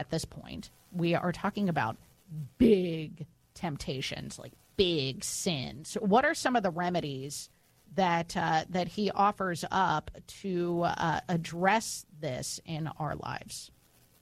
at this point. We are talking about big temptations, like big sins. What are some of the remedies that he offers up to address this in our lives?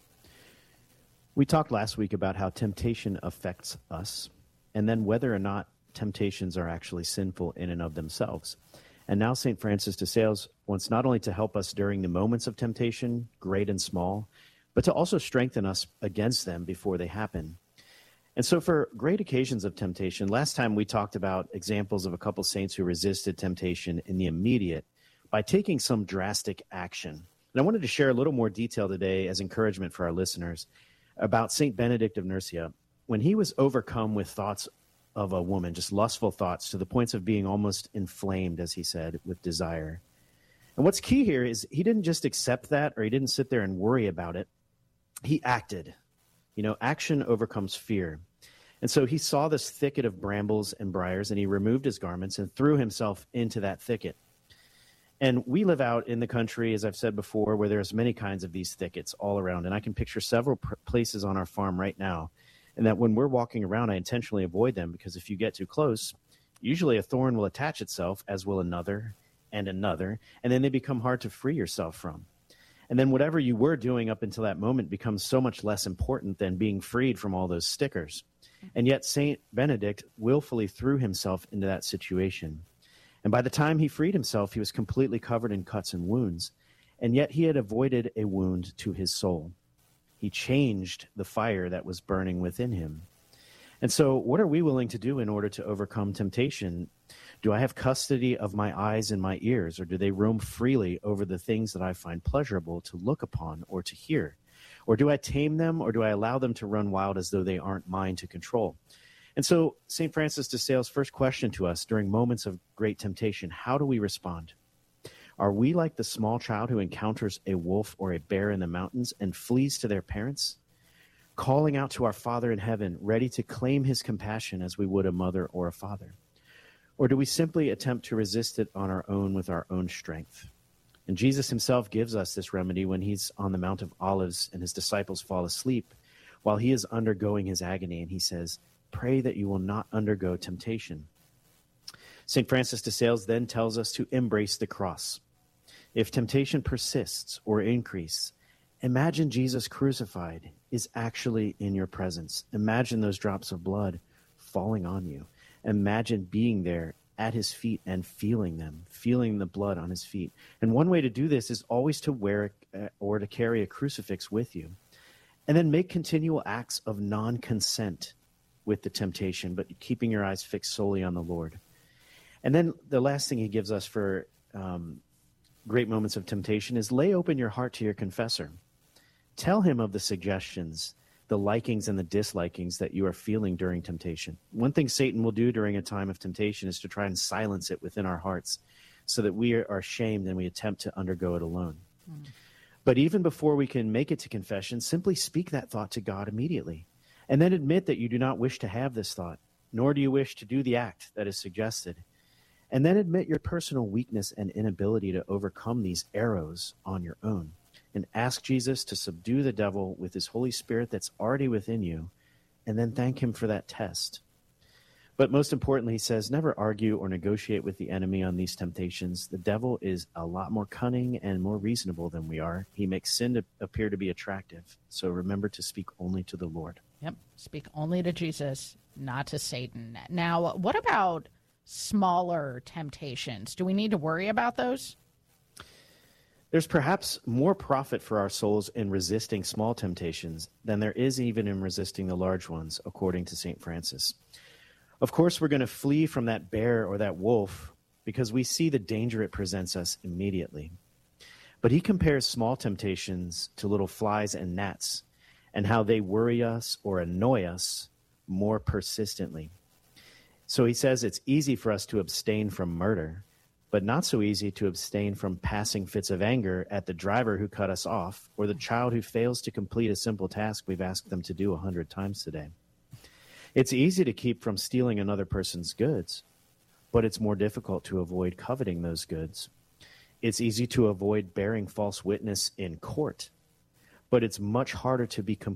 We talked last week about how temptation affects us, and then whether or not temptations are actually sinful in and of themselves. And now St. Francis de Sales wants not only to help us during the moments of temptation, great and small, but to also strengthen us against them before they happen. And so for great occasions of temptation, last time we talked about examples of a couple saints who resisted temptation in the immediate by taking some drastic action. And I wanted to share a little more detail today as encouragement for our listeners about St. Benedict of Nursia. When he was overcome with thoughts of a woman, just lustful thoughts to the points of being almost inflamed, as he said, with desire. And what's key here is he didn't just accept that, or he didn't sit there and worry about it. He acted. Action overcomes fear. And so he saw this thicket of brambles and briars, and he removed his garments and threw himself into that thicket. And we live out in the country, as I've said before, where there's many kinds of these thickets all around. And I can picture several places on our farm right now. And that when we're walking around, I intentionally avoid them, because if you get too close, usually a thorn will attach itself, as will another and another, and then they become hard to free yourself from. And then whatever you were doing up until that moment becomes so much less important than being freed from all those stickers. And yet St. Benedict willfully threw himself into that situation. And by the time he freed himself, he was completely covered in cuts and wounds. And yet he had avoided a wound to his soul. He changed the fire that was burning within him. And so what are we willing to do in order to overcome temptation? Do I have custody of my eyes and my ears, or do they roam freely over the things that I find pleasurable to look upon or to hear? Or do I tame them, or do I allow them to run wild as though they aren't mine to control? And so St. Francis de Sales' first question to us during moments of great temptation: how do we respond? Are we like the small child who encounters a wolf or a bear in the mountains and flees to their parents, calling out to our Father in heaven, ready to claim his compassion as we would a mother or a father? Or do we simply attempt to resist it on our own with our own strength? And Jesus himself gives us this remedy when he's on the Mount of Olives and his disciples fall asleep while he is undergoing his agony. And he says, "Pray that you will not undergo temptation." St. Francis de Sales then tells us to embrace the cross. If temptation persists or increases, imagine Jesus crucified is actually in your presence. Imagine those drops of blood falling on you. Imagine being there at his feet and feeling them, feeling the blood on his feet. And one way to do this is always to wear or to carry a crucifix with you. And then make continual acts of non-consent with the temptation, but keeping your eyes fixed solely on the Lord. And then the last thing he gives us for great moments of temptation is lay open your heart to your confessor. Tell him of the suggestions, the likings and the dislikings that you are feeling during temptation. One thing Satan will do during a time of temptation is to try and silence it within our hearts so that we are ashamed and we attempt to undergo it alone. But even before we can make it to confession, simply speak that thought to God immediately. And then admit that you do not wish to have this thought, nor do you wish to do the act that is suggested. And then admit your personal weakness and inability to overcome these arrows on your own. And ask Jesus to subdue the devil with his Holy Spirit that's already within you, and then thank him for that test. But most importantly, he says, never argue or negotiate with the enemy on these temptations. The devil is a lot more cunning and more reasonable than we are. He makes sin to appear to be attractive. So remember to speak only to the Lord. Yep, speak only to Jesus, not to Satan. Now, what about smaller temptations? Do we need to worry about those? There's perhaps more profit for our souls in resisting small temptations than there is even in resisting the large ones, according to St. Francis. Of course, we're going to flee from that bear or that wolf because we see the danger it presents us immediately. But he compares small temptations to little flies and gnats and how they worry us or annoy us more persistently. So he says it's easy for us to abstain from murder, but not so easy to abstain from passing fits of anger at the driver who cut us off or the child who fails to complete a simple task we've asked them to do 100 times today. It's easy to keep from stealing another person's goods, but it's more difficult to avoid coveting those goods. It's easy to avoid bearing false witness in court, but it's much harder to be